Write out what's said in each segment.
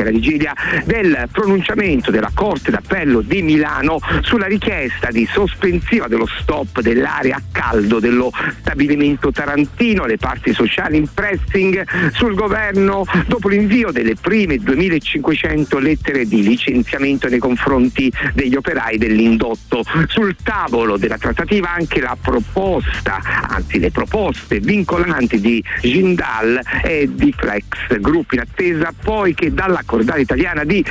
alla vigilia del pronunciamento della Corte d'Appello di Milano sulla richiesta di sospensiva dello stop dell'area a caldo dello stabilimento tarantino. Le parti sociali in pressing sul governo dopo l'invio delle prime 2500 lettere di licenziamento nei confronti degli operai dell'indotto. Sul tavolo della trattativa anche la proposta, anzi le proposte vincolanti di Jindal e di Flex Group, in attesa poi che dalla cordata italiana di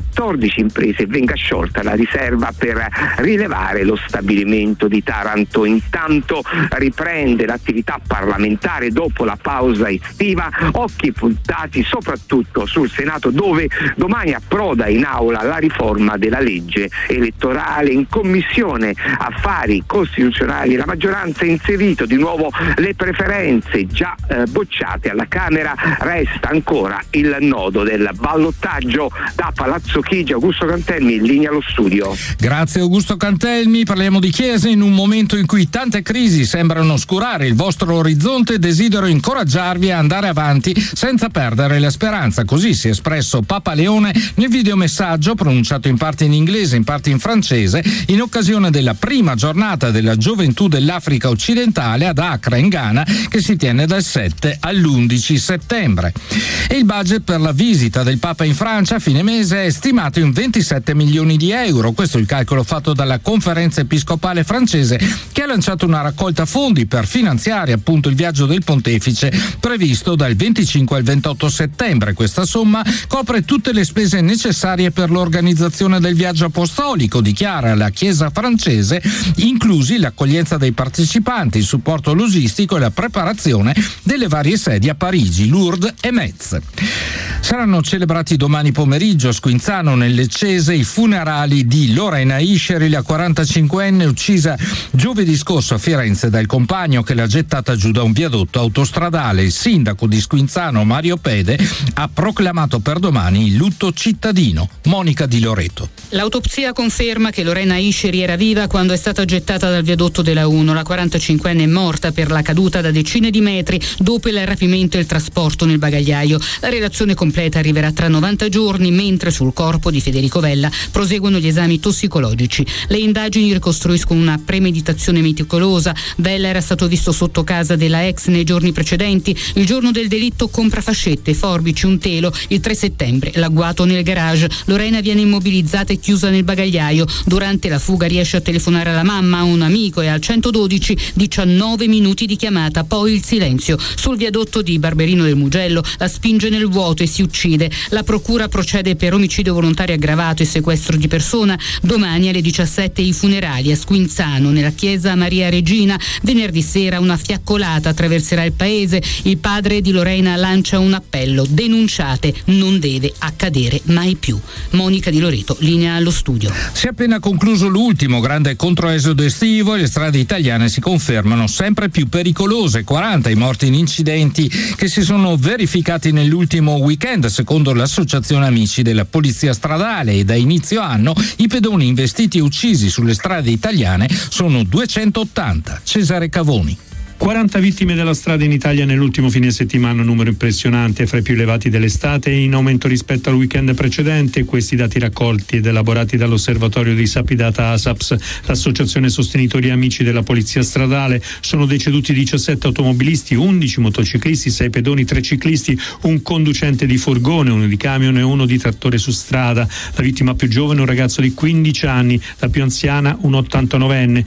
14 imprese venga sciolta la riserva per rilevare lo stabilimento di Taranto. Intanto riprende l'attività parlamentare dopo la pausa estiva, occhi puntati soprattutto sul Senato, dove domani approda in aula la riforma della legge elettorale. In Commissione Affari Costituzionali la maggioranza ha inserito di nuovo le preferenze già bocciate alla Camera. Resta ancora il nodo del ballottaggio. Da Palazzo Chigi, Augusto Cantelmi, in linea allo studio. Grazie Augusto Cantelmi. Parliamo di Chiesa in un momento in cui tante crisi sembrano oscurare il vostro orizzonte. Desidero incoraggiarvi a andare avanti senza perdere la speranza. Così si è espresso Papa Leone nel videomessaggio, pronunciato in parte in inglese e in parte in francese, in occasione della prima giornata della gioventù dell'Africa occidentale ad Accra, in Ghana, che si tiene dal 7 all'11 settembre. E il budget per la visita del Papa in Francia a fine mese è stimato in 27 milioni di euro. Questo è il calcolo fatto dalla Conferenza Episcopale francese, che ha lanciato una raccolta fondi per finanziare appunto il viaggio del pontefice previsto dal 25 al 28 settembre. Questa somma copre tutte le spese necessarie per l'organizzazione del viaggio apostolico, dichiara la Chiesa francese, inclusi l'accoglienza dei partecipanti, il supporto logistico e la preparazione delle varie sedi a Parigi, Lourdes e Metz. Saranno celebrati domani pomeriggio a Squinzano, nel Leccese, i funerali di Lorena Isceri, la 45enne uccisa giovedì scorso a Firenze dal compagno che l'ha gettata giù da un viadotto autostradale. Il sindaco di Squinzano, Mario Pede, ha proclamato per domani il lutto cittadino. Monica Di Loreto. L'autopsia conferma che Lorena Isceri era viva quando è stata gettata dal viadotto della 1. La 45enne è morta per la caduta da decine di metri dopo il rapimento e il trasporto nel bagagliaio. La relazione completa arriverà tra 90 giorni, mentre sul corpo di Federico Vella proseguono gli esami tossicologici. Le indagini ricostruiscono una premeditazione meticolosa. Vella era stato visto sotto casa della ex nei giorni precedenti. Il giorno del delitto compra fascette, forbici, un telo. Il 3 settembre l'agguato nel garage. Lorena viene immobilizzata e chiusa nel bagagliaio. Durante la fuga riesce a telefonare alla mamma, a un amico e al 112. 19 minuti di chiamata, poi il silenzio. Sul viadotto di Barberino del Mugello la spinge nel vuoto e si uccide. La procura procede per omicidio volontario aggravato e sequestro di persona. Domani alle 17 i funerali a Squinzano, nella chiesa Maria Regina. Venerdì sera una fiaccolata attraverserà il paese. Il padre di Lorena lancia un appello: denunciate, non deve accadere mai più. Monica Di Loreto, linea allo studio. Si è appena concluso l'ultimo grande controesodo estivo e le strade italiane si confermano sempre più pericolose. 40 i morti in incidenti che si sono verificati nell'ultimo weekend, secondo l'associazione Amici della Polizia Stradale, e da inizio anno i pedoni investiti e uccisi sulle strade italiane sono 280. Cesare Cavoni. 40 vittime della strada in Italia nell'ultimo fine settimana, un numero impressionante, fra i più elevati dell'estate e in aumento rispetto al weekend precedente. Questi dati raccolti ed elaborati dall'osservatorio di Sapidata ASAPS, l'associazione sostenitori Amici della Polizia Stradale. Sono deceduti 17 automobilisti, 11 motociclisti, 6 pedoni, 3 ciclisti, un conducente di furgone, uno di camion e uno di trattore su strada. La vittima più giovane, un ragazzo di 15 anni, la più anziana un 89enne.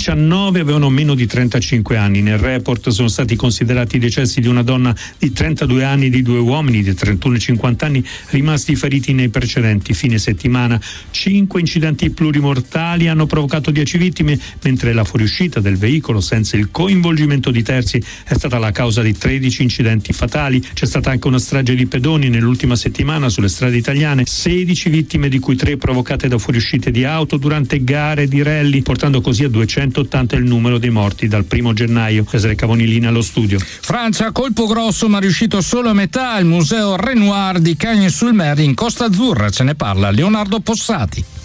19 avevano meno di 35 anni. Nel report sono stati considerati i decessi di una donna di 32 anni e di 2 uomini di 31 e 50 anni rimasti feriti nei precedenti fine settimana. 5 incidenti plurimortali hanno provocato 10 vittime, mentre la fuoriuscita del veicolo senza il coinvolgimento di terzi è stata la causa di 13 incidenti fatali. C'è stata anche una strage di pedoni nell'ultima settimana sulle strade italiane, 16 vittime di cui 3 provocate da fuoriuscite di auto durante gare di rally, portando così a 280 il numero dei morti dal 1 gennaio. Cesare Cavonilini allo studio. Francia, colpo grosso ma riuscito solo a metà. Il museo Renoir di Cagnes-sur-Mer in Costa Azzurra. Ce ne parla Leonardo Possati.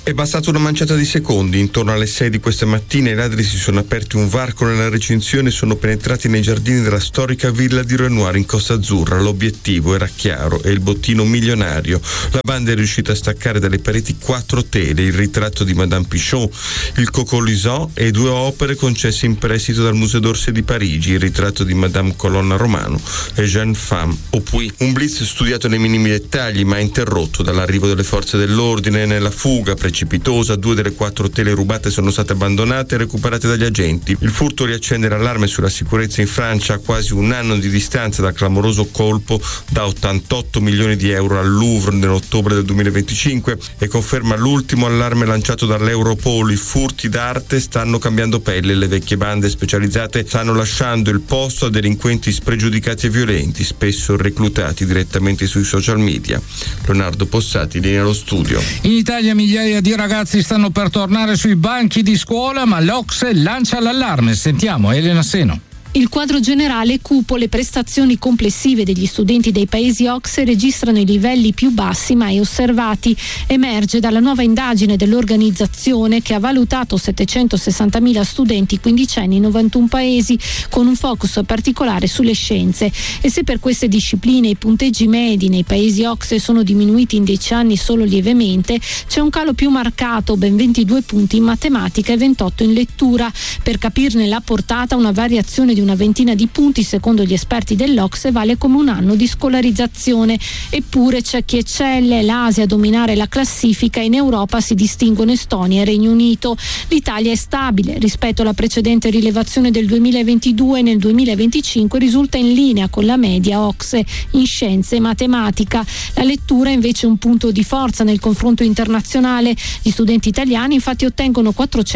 È bastata una manciata di secondi. Intorno alle 6 di questa mattina i ladri si sono aperti un varco nella recinzione e sono penetrati nei giardini della storica villa di Renoir in Costa Azzurra. L'obiettivo era chiaro, è il bottino milionario. La banda è riuscita a staccare dalle pareti 4 tele, il ritratto di Madame Pichon, il Coco-Lison e 2 opere concesse in prestito dal Museo d'Orsay di Parigi, il ritratto di Madame Colonna Romano e Jeune Femme au Puy. Un blitz studiato nei minimi dettagli ma interrotto dall'arrivo delle forze dell'ordine. Nella fuga precipitosa 2 delle 4 tele rubate sono state abbandonate e recuperate dagli agenti. Il furto riaccende l'allarme sulla sicurezza in Francia a quasi un anno di distanza dal clamoroso colpo da 88 milioni di euro al Louvre nell'ottobre del 2025 e conferma l'ultimo allarme lanciato dall'Europol. I furti d'arte stanno cambiando pelle, le vecchie bande specializzate stanno lasciando il posto a delinquenti spregiudicati e violenti, spesso reclutati direttamente sui social media. Leonardo Possati, linea allo studio. In Italia migliaia di ragazzi stanno per tornare sui banchi di scuola, ma l'OCSE lancia l'allarme. Sentiamo Elena Seno. Il quadro generale è cupo, le prestazioni complessive degli studenti dei paesi OCSE registrano i livelli più bassi mai osservati. Emerge dalla nuova indagine dell'organizzazione che ha valutato 760.000 studenti quindicenni in 91 paesi, con un focus particolare sulle scienze. E se per queste discipline i punteggi medi nei paesi OCSE sono diminuiti in 10 anni solo lievemente, c'è un calo più marcato, ben 22 punti in matematica e 28 in lettura. Per capirne la portata, una variazione di una ventina di punti, secondo gli esperti dell'OCSE, vale come un anno di scolarizzazione. Eppure c'è chi eccelle, l'Asia a dominare la classifica, in Europa si distinguono Estonia e Regno Unito. L'Italia è stabile rispetto alla precedente rilevazione del 2022 e nel 2025 risulta in linea con la media OCSE in scienze e matematica. La lettura è invece un punto di forza nel confronto internazionale. Gli studenti italiani infatti ottengono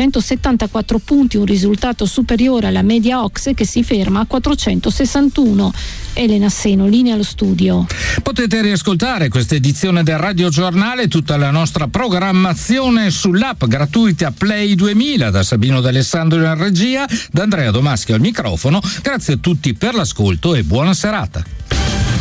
474 punti, un risultato superiore alla media OCSE che si ferma a 461. Elena Seno, linea allo studio. Potete riascoltare questa edizione del Radio Giornale e tutta la nostra programmazione sull'app gratuita Play 2000, da Sabino D'Alessandro in regia, da Andrea Domaschi al microfono. Grazie a tutti per l'ascolto e buona serata.